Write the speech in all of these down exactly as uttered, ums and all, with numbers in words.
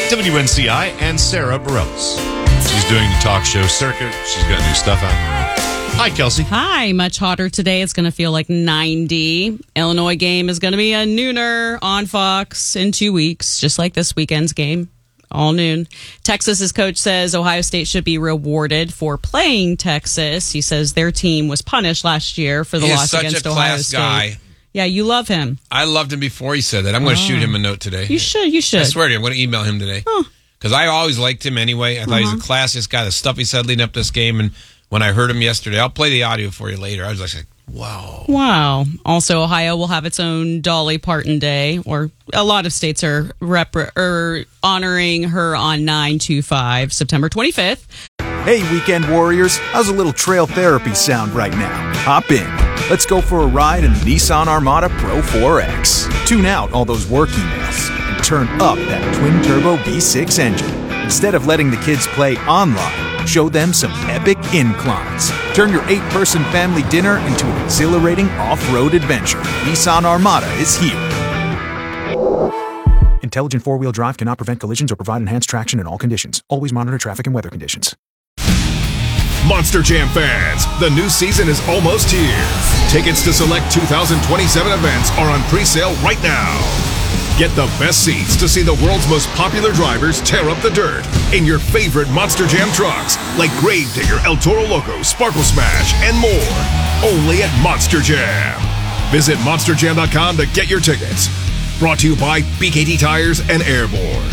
W N C I, and Sarah Bareilles. She's doing the talk show circuit. She's got new stuff out. Hi, Kelsey. Hi. Much hotter today. It's going to feel like ninety. Illinois game is going to be a nooner on Fox in two weeks, just like this weekend's game. All noon. Texas's coach says Ohio State should be rewarded for playing Texas. He says their team was punished last year for the he loss is against such a Ohio class State. Guy. Yeah, you love him. I loved him before he said that. I'm going to oh. shoot him a note today. You should. You should. I swear to you, I'm going to email him today. Because oh. I always liked him anyway. I thought uh-huh. he was the classiest guy. The stuff he said leading up to this game. And when I heard him yesterday, I'll play the audio for you later. I was like, wow. Wow. Also, Ohio will have its own Dolly Parton Day, or a lot of states are rep- er, honoring her on nine two five, September twenty-fifth. Hey, weekend warriors. How's a little trail therapy sound right now? Hop in. Let's go for a ride in the Nissan Armada Pro four X. Tune out all those work emails and turn up that twin-turbo V six engine. Instead of letting the kids play online, show them some epic inclines. Turn your eight-person family dinner into an exhilarating off-road adventure. Nissan Armada is here. Intelligent four-wheel drive cannot prevent collisions or provide enhanced traction in all conditions. Always monitor traffic and weather conditions. Monster Jam fans, the new season is almost here. Tickets to select two thousand twenty-seven events are on pre-sale right now. Get the best seats to see the world's most popular drivers tear up the dirt in your favorite Monster Jam trucks, like Gravedigger, El Toro Loco, Sparkle Smash, and more. Only at Monster Jam. Visit monster jam dot com to get your tickets. Brought to you by B K T Tires and Airborne.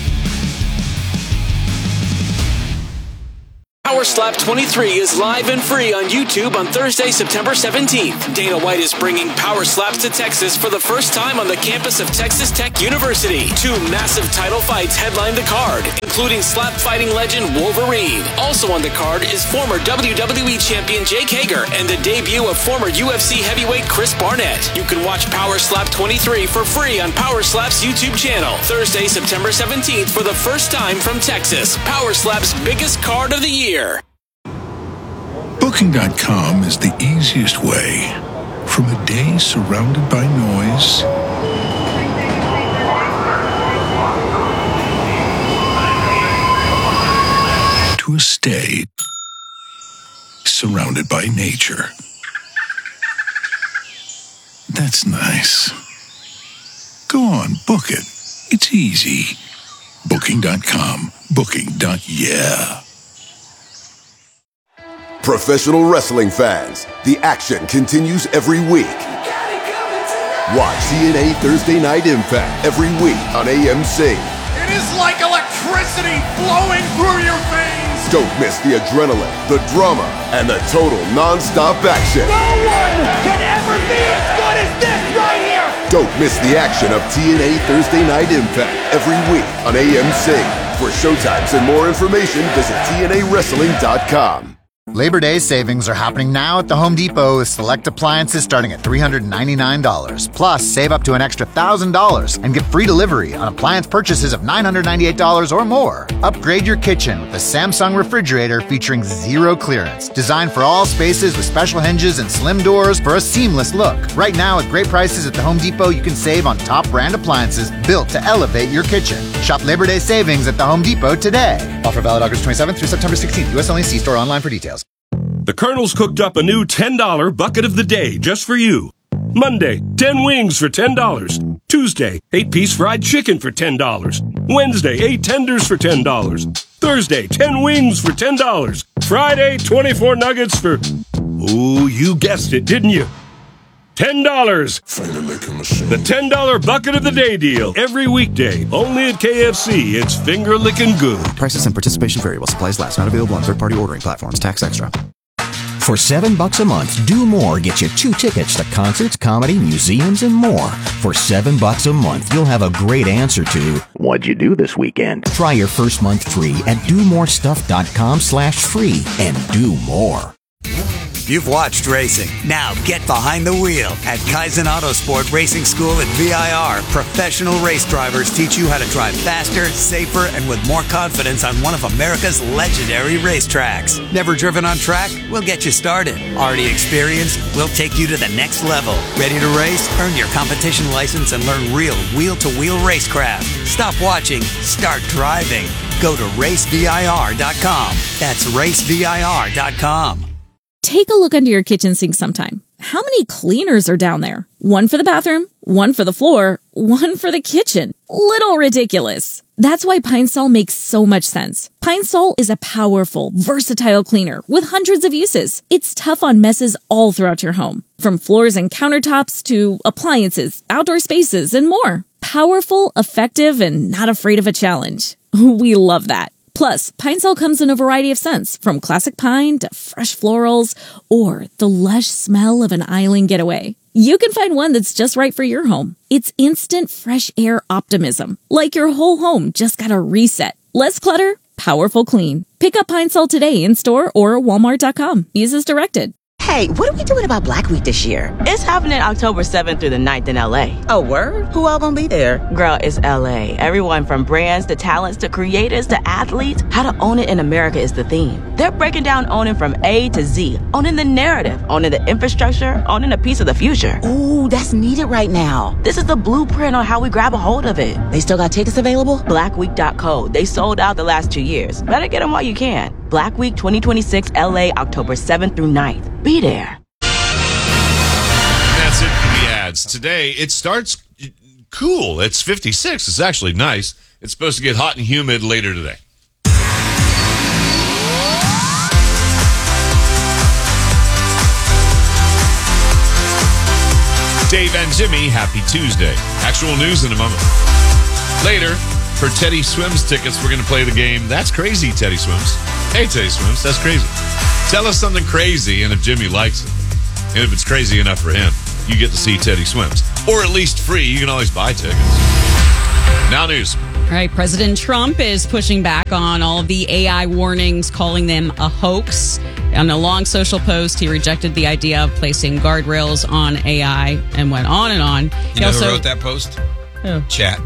Power Slap twenty-three is live and free on YouTube on Thursday, September seventeenth. Dana White is bringing Power Slaps to Texas for the first time on the campus of Texas Tech University. Two massive title fights headline the card, including slap fighting legend Wolverine. Also on the card is former W W E champion Jake Hager and the debut of former U F C heavyweight Chris Barnett. You can watch Power Slap twenty-three for free on Power Slap's YouTube channel. Thursday, September seventeenth for the first time from Texas. Power Slap's biggest card of the year. Booking dot com is the easiest way from a day surrounded by noise to a stay surrounded by nature. That's nice. Go on, book it. It's easy. Booking dot com. Booking. Yeah. Professional wrestling fans, the action continues every week. Watch T N A Thursday Night Impact every week on A M C. It is like electricity flowing through your veins. Don't miss the adrenaline, the drama, and the total non-stop action. No one can ever be as good as this right here. Don't miss the action of T N A Thursday Night Impact every week on A M C. For showtimes and more information, visit T N A wrestling dot com. Labor Day savings are happening now at the Home Depot with select appliances starting at three hundred ninety-nine dollars. Plus, save up to an extra one thousand dollars and get free delivery on appliance purchases of nine hundred ninety-eight dollars or more. Upgrade your kitchen with the Samsung refrigerator featuring zero clearance. Designed for all spaces with special hinges and slim doors for a seamless look. Right now, at great prices at the Home Depot, you can save on top brand appliances built to elevate your kitchen. Shop Labor Day savings at the Home Depot today. Offer valid August twenty-seventh through September sixteenth. U S only. See store online for details. The Colonel's cooked up a new ten dollar bucket of the day just for you. Monday, ten wings for ten dollars. Tuesday, eight-piece fried chicken for ten dollars. Wednesday, eight tenders for ten dollars. Thursday, ten wings for ten dollars. Friday, twenty-four nuggets for... Ooh, you guessed it, didn't you? ten dollars. The ten dollar bucket of the day deal. Every weekday. Only at K F C. It's finger-licking good. Prices and participation vary while supplies last. Not available on third-party ordering platforms. Tax extra. For seven bucks a month, Do More gets you two tickets to concerts, comedy, museums, and more. For seven bucks a month, you'll have a great answer to what'd you do this weekend? Try your first month free at do more stuff dot com slash free and do more. you've watched racing. Now get behind the wheel at Kaizen Autosport Racing School at V I R. Professional race drivers teach you how to drive faster, safer, and with more confidence on one of America's legendary racetracks. Never driven on track? We'll get you started. Already experienced? We'll take you to the next level. Ready to race? Earn your competition license and learn real wheel-to-wheel racecraft. Stop watching. Start driving. Go to race V I R dot com. That's race V I R dot com. Take a look under your kitchen sink sometime. How many cleaners are down there? One for the bathroom, one for the floor, one for the kitchen. Little ridiculous. That's why Pine Sol makes so much sense. Pine Sol is a powerful, versatile cleaner with hundreds of uses. It's tough on messes all throughout your home, from floors and countertops to appliances, outdoor spaces, and more. Powerful, effective, and not afraid of a challenge. We love that. Plus, Pine Sol comes in a variety of scents, from classic pine to fresh florals or the lush smell of an island getaway. You can find one that's just right for your home. It's instant fresh air optimism, like your whole home just got a reset. Less clutter, powerful clean. Pick up Pine Sol today in store or walmart dot com. Use as directed. Hey, what are we doing about Black Week this year? It's happening October seventh through the ninth in L A. Oh, word? Who all gonna be there? Girl, it's L A. Everyone from brands to talents to creators to athletes. How to own it in America is the theme. They're breaking down owning from A to Z. Owning the narrative, owning the infrastructure, owning a piece of the future. Ooh, that's needed right now. This is the blueprint on how we grab a hold of it. They still got tickets available? black week dot co. They sold out the last two years. Better get them while you can. Black Week twenty twenty-six L A, October seventh through ninth. Be there. That's it for the ads. Today, it starts cool. It's fifty-six. It's actually nice. It's supposed to get hot and humid later today. Dave and Jimmy, happy Tuesday. Actual news in a moment. Later, for Teddy Swims tickets, we're going to play the game That's Crazy, Teddy Swims. Hey, Teddy Swims, that's crazy. Tell us something crazy, and if Jimmy likes it, and if it's crazy enough for him, you get to see Teddy Swims. Or at least free. You can always buy tickets. Now news. All right, President Trump is pushing back on all of the A I warnings, calling them a hoax. On a long social post, he rejected the idea of placing guardrails on A I and went on and on. You he know also, who wrote that post? Who? Chat.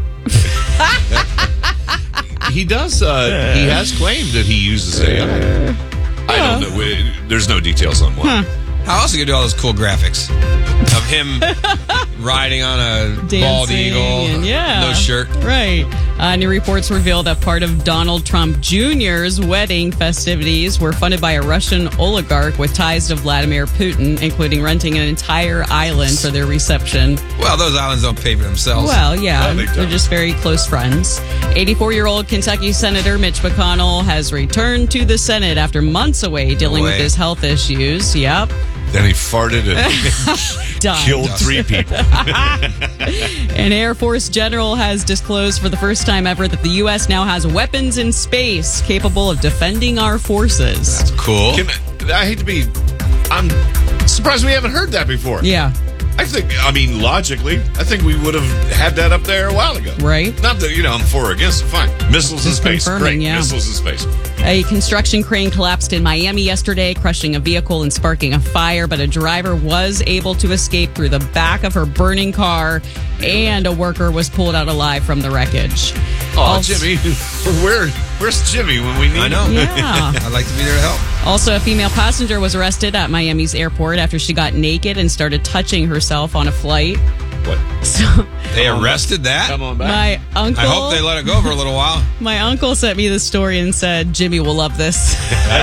He does, uh, he has claimed that he uses A I. I don't know. We- There's no details on what. Huh. How else are you going to do all those cool graphics of him riding on a bald Dancing eagle, and- yeah. no shirt? Right. Uh, new reports reveal that part of Donald Trump Junior's wedding festivities were funded by a Russian oligarch with ties to Vladimir Putin, including renting an entire island for their reception. Well, those islands don't pay for themselves. Well, yeah, Oh, they they're don't. just very close friends. eighty-four-year-old Kentucky Senator Mitch McConnell has returned to the Senate after months away dealing No with way. his health issues. Yep. Then he farted and Done. killed three people. An Air Force general has disclosed for the first time ever that the U S now has weapons in space capable of defending our forces. That's cool. Can, I hate to be... I'm surprised we haven't heard that before. Yeah. I think, I mean, logically, I think we would have had that up there a while ago. Right. Not that, you know, I'm for or against it. Fine. Missiles in Just space. confirming, Great. yeah. Missiles in space. A construction crane collapsed in Miami yesterday, crushing a vehicle and sparking a fire, but a driver was able to escape through the back of her burning car, and a worker was pulled out alive from the wreckage. Oh, Also- Jimmy. Where, where's Jimmy when we need I know. him? Yeah. I'd like to be there to help. Also, a female passenger was arrested at Miami's airport after she got naked and started touching herself on a flight. What? So, They arrested that? Come on my uncle. I hope they let it go for a little while. My uncle sent me the story and said, Jimmy will love this.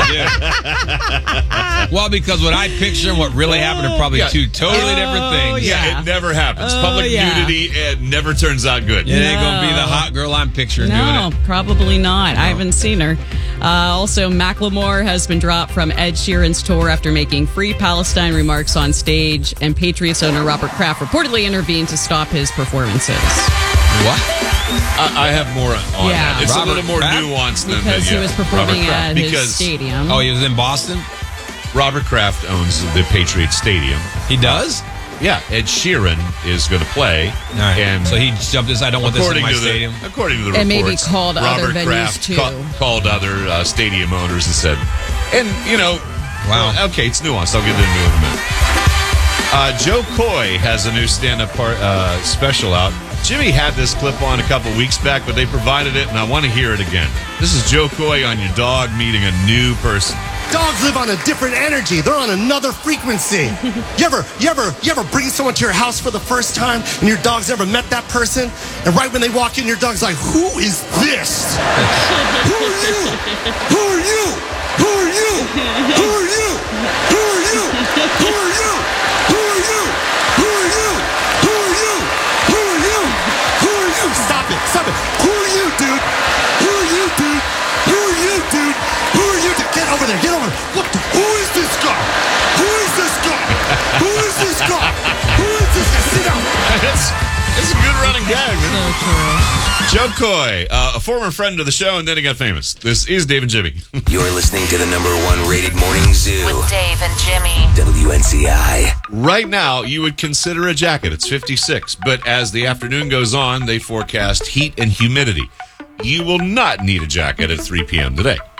Well, because what I picture and what really happened are probably Yeah. two totally different things. Yeah, it never happens. Oh, Public yeah. nudity, it never turns out good. It ain't going to be the hot girl I'm picturing doing No, it. probably not. I haven't seen her. Uh, also, Macklemore has been dropped from Ed Sheeran's tour after making Free Palestine remarks on stage, and Patriots owner Robert Kraft reportedly intervened to stop his performances. What? I, I have more on Yeah. that. It's Robert a little more Kraft? nuanced than Because that. he yeah. was performing Robert Kraft. at his because stadium. Oh, he was in Boston? Robert Kraft owns the Patriots Stadium. He does? Yeah, Ed Sheeran is going to play. All right. And so he jumped this. I don't want this in according my to the, stadium. According to the And maybe reports, called other Robert venues, Kraft too. ca- called other uh, stadium owners and said, and you know, Wow. Well, okay, it's nuanced. I'll get into it in a minute. Uh, Joe Coy has a new stand-up part, uh, special out. Jimmy had this clip on a couple weeks back, but they provided it, and I want to hear it again. This is Joe Coy on your dog meeting a new person. Dogs live on a different energy. They're on another frequency. You ever, you ever, you ever bring someone to your house for the first time, and your dog's never met that person, and right when they walk in, your dog's like, "Who is this? Who are you? Who are you? Who are you? Who are you? Who are you? Who are you? Who are you? Who are you? Who are you? Who are you? Who are you? Stop it! Stop it! Who are you, dude? Who are you, dude? Who are you, dude? Who are you, dude? Get over there! Get over there! What? The, who is this guy? Who is this guy? Who is this guy? Who is this guy? Sit down. It's, it's a good running gag, man. Joe Coy, uh, a former friend of the show, and then he got famous. This is Dave and Jimmy. You're listening to the number one rated morning zoo with Dave and Jimmy. W N C I. Right now, you would consider a jacket. It's fifty-six. But as the afternoon goes on, they forecast heat and humidity. You will not need a jacket at three p.m. today.